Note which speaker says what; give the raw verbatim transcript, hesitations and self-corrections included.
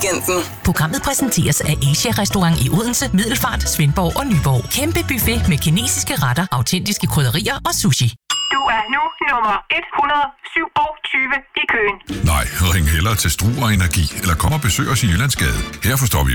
Speaker 1: Weekenden.
Speaker 2: Programmet præsenteres af Asia-restaurant i Odense, Middelfart, Svendborg og Nyborg. Kæmpe buffet med kinesiske retter, autentiske krydderier og sushi.
Speaker 3: Du er nu nummer et hundrede syvogtyve i køen.
Speaker 4: Nej, ring hellere til Struer Energi, eller kom og besøg os i Jyllandsgade. Her forstår vi